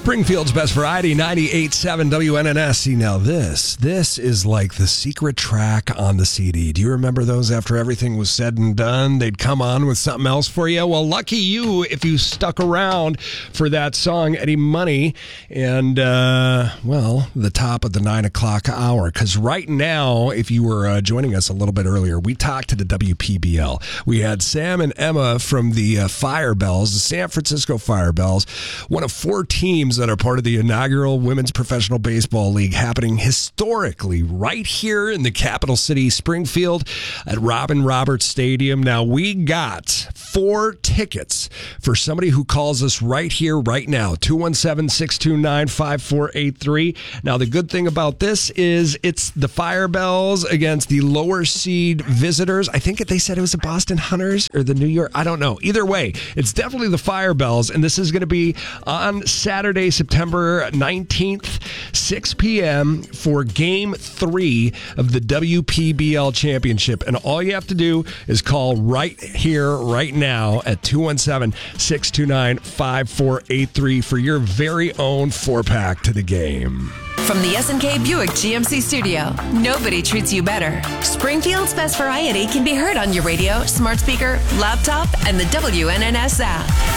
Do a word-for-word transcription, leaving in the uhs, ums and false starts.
Springfield's Best Variety, ninety-eight point seven W N N S. See, now this, this is like the secret track on the C D. Do you remember those after everything was said and done? They'd come on with something else for you. Well, lucky you if you stuck around for that song, Eddie Money, and, uh, well, the top of the nine o'clock hour. Because right now, if you were uh, joining us a little bit earlier, we talked to the W P B L. We had Sam and Emma from the uh, Fire Bells, the San Francisco Fire Bells, one of four teams that are part of the inaugural Women's Professional Baseball League happening historically right here in the capital city, Springfield, at Robin Roberts Stadium. Now, we got four tickets for somebody who calls us right here, right now, two one seven, six two nine, five four eight three. Now, the good thing about this is it's the Fire Bells against the lower seed visitors. I think they said it was the Boston Hunters or the New York. I don't know. Either way, it's definitely the Fire Bells, and this is going to be on Saturday, September nineteenth, six p.m. for Game three of the W P B L Championship. And all you have to do is call right here, right now at two one seven, six two nine, five four eight three for your very own four-pack to the game. From the S and K Buick G M C studio, nobody treats you better. Springfield's Best Variety can be heard on your radio, smart speaker, laptop, and the W N N S app.